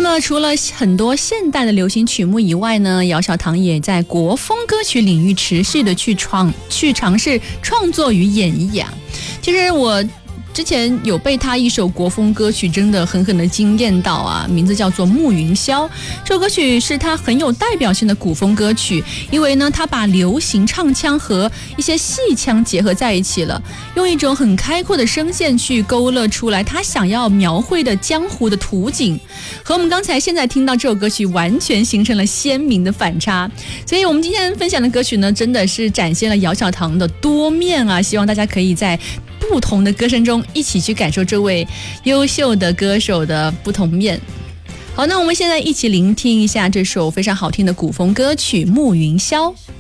么除了很多现代的流行曲目以外呢，姚小棠也在国风歌曲领域持续的去尝试创作与演绎啊。其实我之前有被他一首国风歌曲真的狠狠的惊艳到啊，名字叫做《暮云霄》。这首歌曲是他很有代表性的古风歌曲，因为呢，他把流行唱腔和一些戏腔结合在一起了，用一种很开阔的声线去勾勒出来他想要描绘的江湖的图景，和我们刚才现在听到这首歌曲完全形成了鲜明的反差。所以我们今天分享的歌曲呢，真的是展现了姚小棠的多面啊，希望大家可以在不同的歌声中一起去感受这位优秀的歌手的不同面。好，那我们现在一起聆听一下这首非常好听的古风歌曲《暮云霄》。